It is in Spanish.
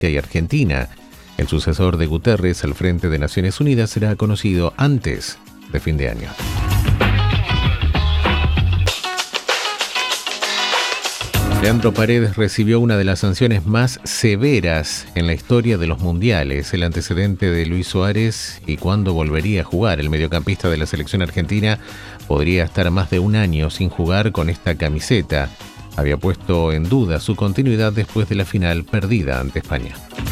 y Argentina. El sucesor de Guterres al frente de Naciones Unidas será conocido antes de fin de año. Leandro Paredes recibió una de las sanciones más severas en la historia de los mundiales, el antecedente de Luis Suárez y cuándo volvería a jugar. El mediocampista de la selección argentina podría estar más de un año sin jugar con esta camiseta. Había puesto en duda su continuidad después de la final perdida ante España.